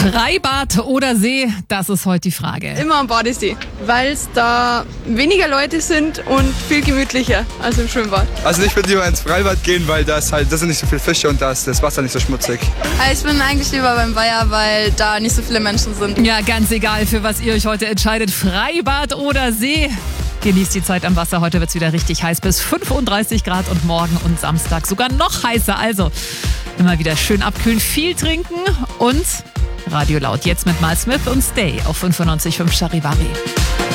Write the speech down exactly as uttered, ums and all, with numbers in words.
Freibad oder See, das ist heute die Frage. Immer am Badesee, weil es da weniger Leute sind und viel gemütlicher als im Schwimmbad. Also ich würde lieber ins Freibad gehen, weil da, ist halt, da sind nicht so viele Fische und da ist das Wasser nicht so schmutzig. Ich bin eigentlich lieber beim Weiher, weil da nicht so viele Menschen sind. Ja, ganz egal, für was ihr euch heute entscheidet, Freibad oder See. Genießt die Zeit am Wasser. Heute wird es wieder richtig heiß bis fünfunddreißig Grad und morgen und Samstag sogar noch heißer. Also immer wieder schön abkühlen, viel trinken und Radio laut. Jetzt mit Miles Smith und Stay auf fünfundneunzig Komma fünf Charivari.